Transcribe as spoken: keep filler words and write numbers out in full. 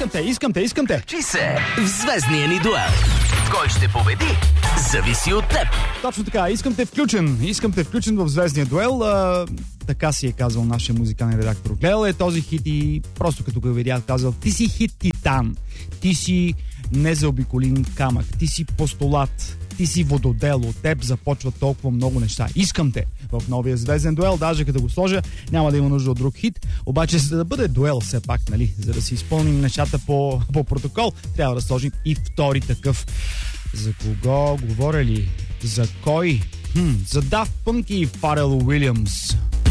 Искам те, искам те, искам те. Чи се в звездния ни дуел. Кой ще победи, зависи от теб. Точно така, искам те включен. Искам те включен в звездния дуел. А, така си е казал нашия музикален редактор. Гледал е този хит и просто като го видях казал: ти си хит титан, ти си незаобиколим камък, ти си постулат, ти си вододел, от теб започват толкова много неща. Искам те в новия звезден дуел, даже като го сложа, няма да има нужда от друг хит, обаче за да бъде дуел все пак, нали, за да си изпълним нещата по, по протокол, трябва да сложим и втори такъв. За кого говоря ли? За кой? Хм, за Daft Punk и Фарел Уилямс.